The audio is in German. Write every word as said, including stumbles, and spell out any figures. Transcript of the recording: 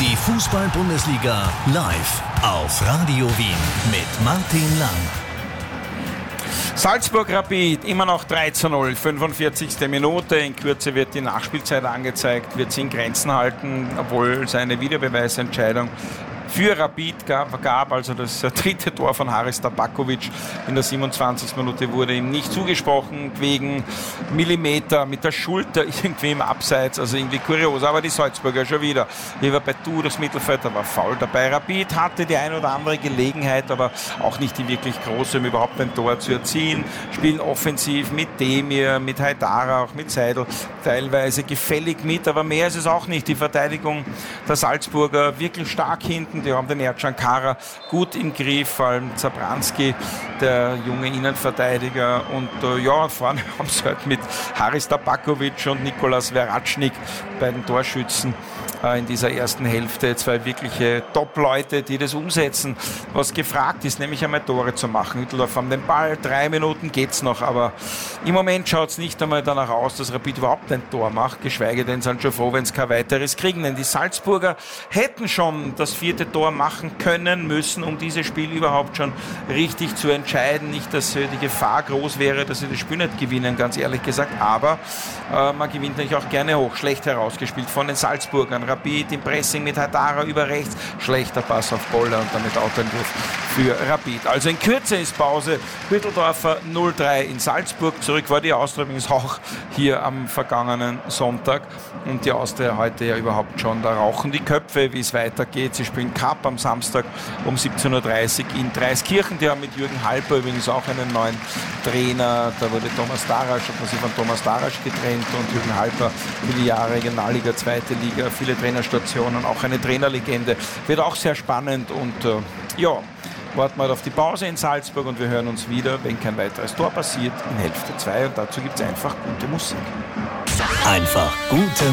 Die Fußball-Bundesliga live auf Radio Wien mit Martin Lang. Salzburg Rapid, immer noch drei zu null, fünfundvierzigste Minute. In Kürze wird die Nachspielzeit angezeigt, wird sie in Grenzen halten, obwohl es eine Videobeweisentscheidung für Rapid gab, gab. Also das dritte Tor von Haris Tabakovic in der siebenundzwanzigsten Minute wurde ihm nicht zugesprochen, wegen Millimeter mit der Schulter irgendwie im Abseits, also irgendwie kurios. Aber die Salzburger schon wieder. Hier war Baitu durchs Mittelfeld, da war faul dabei. Rapid hatte die ein oder andere Gelegenheit, aber auch nicht die wirklich große, um überhaupt ein Tor zu erzielen. Spielen offensiv mit Demir, mit Haidara, auch mit Seidel, teilweise gefällig mit, aber mehr ist es auch nicht. Die Verteidigung der Salzburger wirklich stark hinten. Die haben den Ercan Kara gut im Griff, vor allem Zabranski, der junge Innenverteidiger. Und äh, ja, vorne haben sie halt mit Haris Tabakovic und Nikolas Veracnik, beiden Torschützen, äh, in dieser ersten Hälfte zwei wirkliche Top-Leute, die das umsetzen, was gefragt ist, nämlich einmal Tore zu machen. Hütteldorf haben den Ball, drei Minuten geht's noch, aber im Moment schaut es nicht einmal danach aus, dass Rapid überhaupt ein Tor macht, geschweige denn sind schon froh, wenn es kein weiteres kriegen. Denn die Salzburger hätten schon das vierte Tor machen können, müssen, um dieses Spiel überhaupt schon richtig zu entscheiden. Nicht, dass die Gefahr groß wäre, dass sie das Spiel nicht gewinnen, ganz ehrlich gesagt, aber äh, man gewinnt natürlich auch gerne hoch. Schlecht herausgespielt von den Salzburgern. Rapid im Pressing mit Haidara über rechts, schlechter Pass auf Boller und damit Outwurf für Rapid. Also in Kürze ist Pause. Hütteldorfer null drei in Salzburg. Zurück war die Austria übrigens auch hier am vergangenen Sonntag und die Austria heute ja überhaupt schon, da rauchen die Köpfe, wie es weitergeht. Sie spielen Cup am Samstag um siebzehn Uhr dreißig in Dreiskirchen. Die haben mit Jürgen Halper übrigens auch einen neuen Trainer. Da wurde Thomas Darasch, hat man sich von Thomas Darasch getrennt und Jürgen Halper, viele Jahre Regionalliga, zweite Liga, viele Trainerstationen, auch eine Trainerlegende. Wird auch sehr spannend und äh, ja, warten wir auf die Pause in Salzburg und wir hören uns wieder, wenn kein weiteres Tor passiert, in Hälfte zwei und dazu gibt es einfach gute Musik. Einfach gute